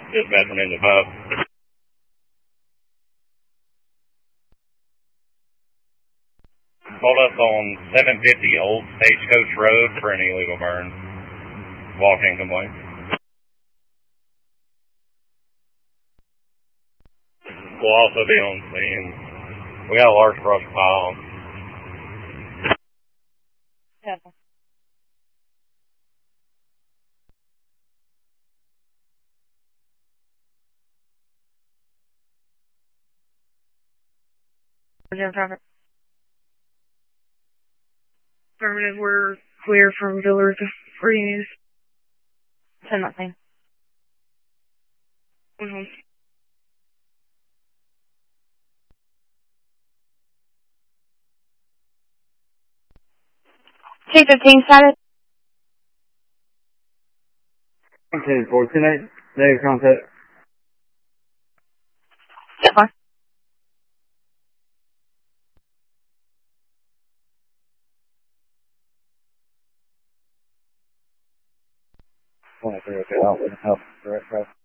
Dispatching in the pub. Pulled up on 750 Old Stagecoach Road for an illegal burn. Walk-in complaint. We'll also be on scene. We got a large brush pile. Yeah. Affirmative, we're clear from Villard for news. 10-0. Mm-hmm. T15 status. Okay, 14-8, negative contact. Yeah, fine. Okay, I'll help direct traffic.